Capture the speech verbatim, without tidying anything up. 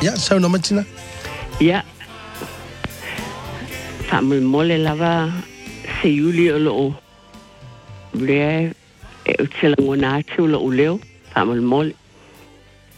Ja, sau no matina. Ja. Famul mole lava se yuli o lo. Ble e utila ngona tu lo uleo. Famul mole.